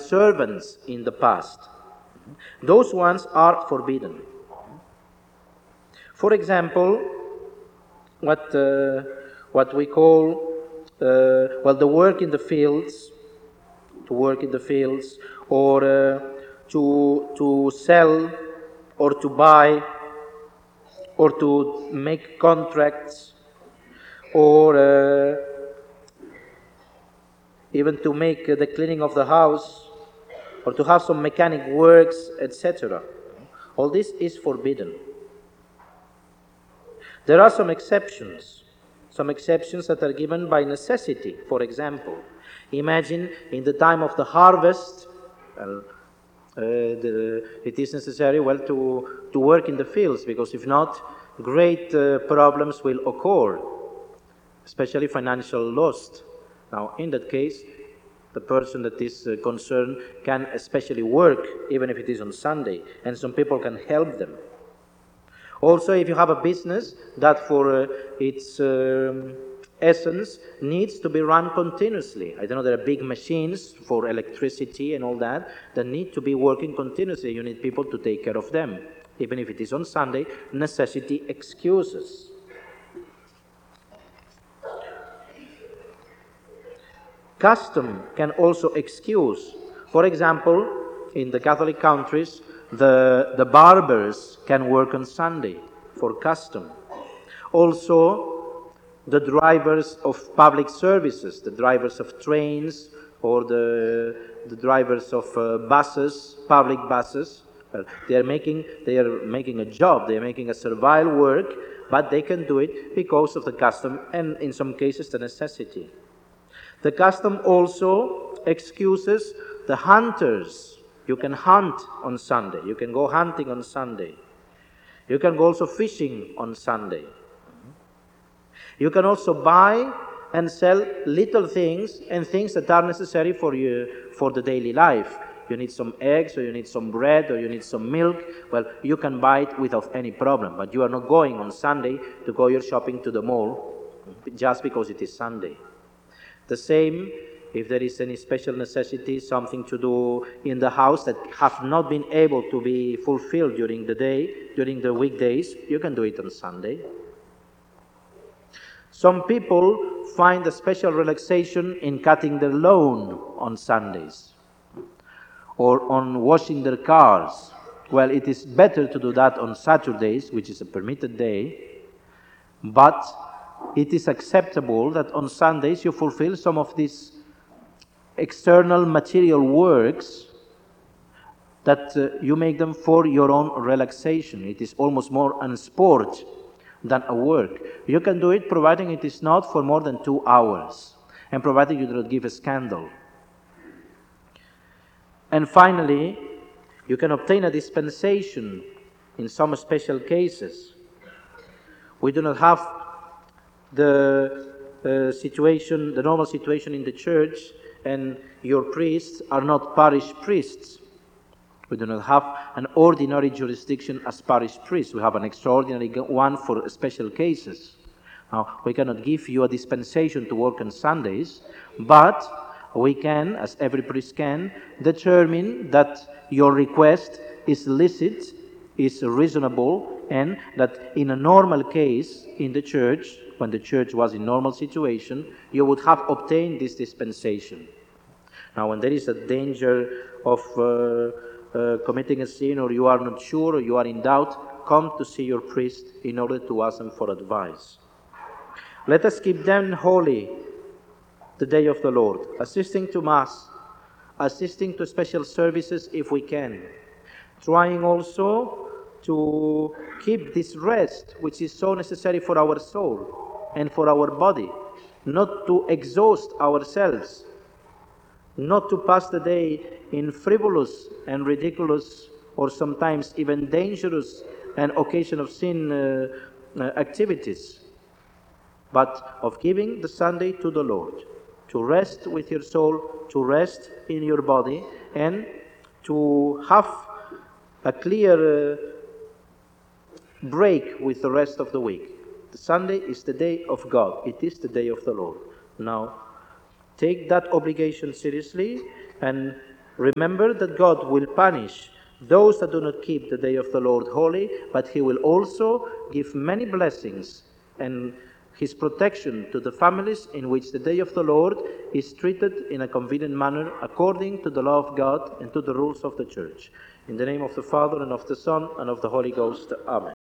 servants in the past. Those ones are forbidden. For example, what we call the work in the fields, to work in the fields, or to sell, or to buy, or to make contracts, or even to make the cleaning of the house, or to have some mechanic works, etc. All this is forbidden. There are some exceptions that are given by necessity. For example, imagine in the time of the harvest, it is necessary, to work in the fields, because if not, great problems will occur, especially financial loss. Now, in that case, the person that is concerned can especially work, even if it is on Sunday, and some people can help them. Also, if you have a business that for its essence needs to be run continuously. I don't know, there are big machines for electricity and all that need to be working continuously. You need people to take care of them. Even if it is on Sunday, necessity excuses. Custom can also excuse. For example, in the Catholic countries, the barbers can work on Sunday for custom. Also, the drivers of public services, the drivers of trains, or the drivers of buses, public buses, they are making a job, they are making a servile work, but they can do it because of the custom and, in some cases, the necessity. The custom also excuses the hunters. You can hunt on Sunday. You can go hunting on Sunday. You can go also fishing on Sunday. You can also buy and sell little things and things that are necessary for you for the daily life. You need some eggs, or you need some bread, or you need some milk. Well, you can buy it without any problem, but you are not going on Sunday to go your shopping to the mall just because it is Sunday. The same, if there is any special necessity, something to do in the house that have not been able to be fulfilled during the day, during the weekdays, you can do it on Sunday. Some people find a special relaxation in cutting their lawn on Sundays, or on washing their cars. Well, it is better to do that on Saturdays, which is a permitted day, but it is acceptable that on Sundays you fulfill some of these external material works that you make them for your own relaxation. It is almost more a sport than a work. You can do it providing it is not for more than 2 hours, and providing you do not give a scandal. And finally, you can obtain a dispensation in some special cases. We do not have the normal situation in the church, and your priests are not parish priests. We do not have an ordinary jurisdiction as parish priests. We have an extraordinary one for special cases. Now, we cannot give you a dispensation to work on Sundays, but we can, as every priest can, determine that your request is licit, is reasonable, and that in a normal case in the church, when the church was in normal situation, you would have obtained this dispensation. Now, when there is a danger of committing a sin, or you are not sure, or you are in doubt, come to see your priest in order to ask them for advice. Let us keep then holy the day of the Lord, assisting to Mass, assisting to special services if we can, trying also to keep this rest, which is so necessary for our soul and for our body, not to exhaust ourselves, not to pass the day in frivolous and ridiculous, or sometimes even dangerous and occasion of sin activities, but of giving the Sunday to the Lord, to rest with your soul, to rest in your body, and to have a clear break with the rest of the week. The Sunday is the day of God. It is the day of the Lord. Now, take that obligation seriously, and Remember that God will punish those that do not keep the day of the Lord holy, but he will also give many blessings and his protection to the families in which the day of the Lord is treated in a convenient manner according to the law of God and to the rules of the Church. In the name of the Father, and of the Son, and of the Holy Ghost. Amen.